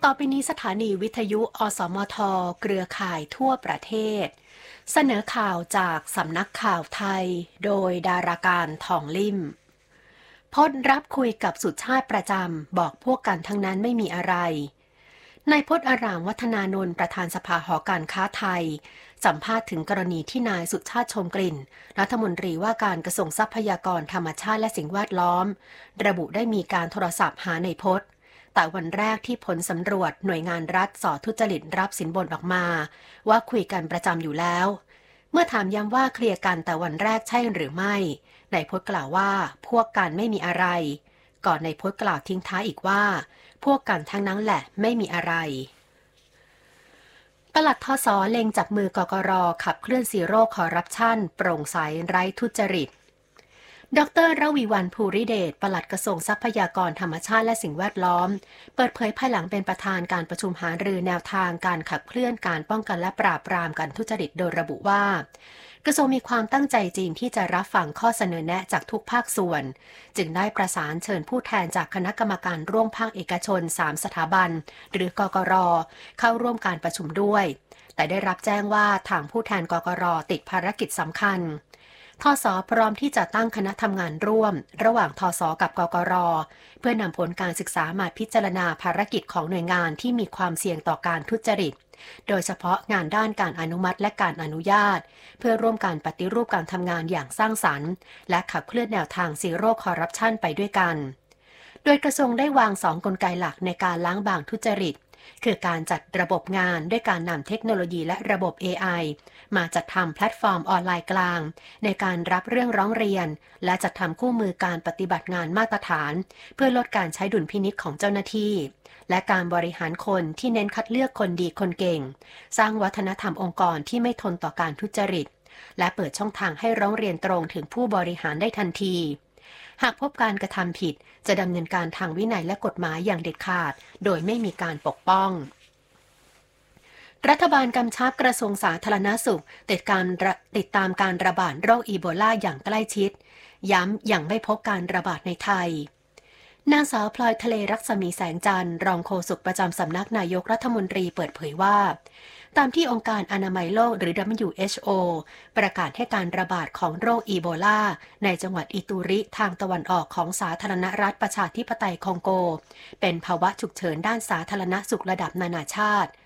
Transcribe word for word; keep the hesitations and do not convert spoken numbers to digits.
ต่อไปนี้สถานีวิทยุอสมทเครือข่ายทั่วประเทศเสนอข่าวจากสำนักข่าวไทยโดยดาราการทองลิ่มพจน์รับคุยกับสุชาติประจำบอกพวกกันทั้งนั้นไม่มีอะไรนายพจน์อารามวัฒนานนท์ประธานสภาหอการค้าไทยสัมภาษณ์ถึงกรณีที่นายสุชาติชมกลิ่นรัฐมนตรีว่าการกระทรวงทรัพยากรธรรมชาติและสิ่งแวดล้อมระบุได้มีการโทรศัพท์หานายพจน์แต่วันแรกที่ผลสำรวจหน่วยงานรัฐสอทุจริตรับสินบนออกมาว่าคุยกันประจำอยู่แล้วเมื่อถามย้ำว่าเคลียร์กันแต่วันแรกใช่หรือไม่นายพจน์กล่าวว่าพวกกันไม่มีอะไรก่อนนายพจน์กล่าวทิ้งท้ายอีกว่าพวกกันทั้งนั้นแหละไม่มีอะไรปลัดทศเล็งจากมือกกรขับเคลื่อนซีโร่คอร์รัปชันโปร่งใสไร้ทุจริตดรระวีวรรณภูริเดชปลัดกระทรวงทรัพยากรธรรมชาติและสิ่งแวดล้อมเปิดเผยภายหลังเป็นประธานการประชุมหารือแนวทางการขับเคลื่อนการป้องกันและปราบปรามการทุจริตโดยระบุว่ากระทรวงมีความตั้งใจจริงที่จะรับฟังข้อเสนอแนะจากทุกภาคส่วนจึงได้ประสานเชิญผู้แทนจากคณะกรรมการร่วมภาคเอกชนสามสถาบันหรือกกรเข้าร่วมการประชุมด้วยแต่ได้รับแจ้งว่าทางผู้แทนกกรติดภารกิจสำคัญทศพร้อมที่จะตั้งคณะทำงานร่วมระหว่างทศกับกกรเพื่อนำผลการศึกษามาพิจารณาภารกิจของหน่วยงานที่มีความเสี่ยงต่อการทุจริตโดยเฉพาะงานด้านการอนุมัติและการอนุญาตเพื่อร่วมการปฏิรูปการทำงานอย่างสร้างสรรค์และขับเคลื่อนแนวทางซีโร่คอร์รัปชันไปด้วยกันโดยกระทรวงได้วางสองกลไกหลักในการล้างบางทุจริตคือการจัดระบบงานด้วยการนำเทคโนโลยีและระบบ เอ ไอ มาจัดทำแพลตฟอร์มออนไลน์กลางในการรับเรื่องร้องเรียนและจัดทำคู่มือการปฏิบัติงานมาตรฐานเพื่อลดการใช้ดุลพินิจของเจ้าหน้าที่และการบริหารคนที่เน้นคัดเลือกคนดีคนเก่งสร้างวัฒนธรรมองค์กรที่ไม่ทนต่อการทุจริตและเปิดช่องทางให้ร้องเรียนตรงถึงผู้บริหารได้ทันทีหากพบการกระทำผิดจะดำเนินการทางวินัยและกฎหมายอย่างเด็ดขาดโดยไม่มีการปกป้องรัฐบาลกำชับกระทรวงสาธารณสุขติดการติดตามการระบาดโรคอีโบลาอย่างใกล้ชิดย้ำยังไม่พบการระบาดในไทยนางสาวพลอยทะเลรักษมีแสงจันทร์รองโฆษกประจำสำนักนายกรัฐมนตรีเปิดเผยว่าตามที่องค์การอนามัยโลกหรือ ดับเบิลยู เอช โอ ประกาศให้การระบาดของโรคอีโบลาในจังหวัดอิตูริทางตะวันออกของสาธารณรัฐประชาธิปไตยคองโกเป็นภาวะฉุกเฉินด้านสาธารณสุขระดับนานาชาติ